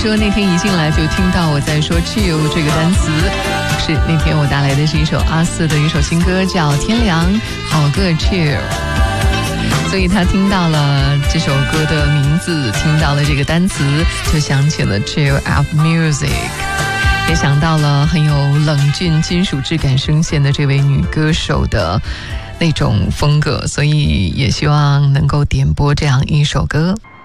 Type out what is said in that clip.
说那天一进来就听到我在说 chill 这个单词，是那天我带来的是一首阿肆的一首新歌，叫《天凉好个 chill》。所以他听到了这首歌的名字，听到了这个单词，就想起了 chill out music， 也想到了很有冷峻金属质感声线的这位女歌手的那种风格，所以也希望能够点播这样一首歌。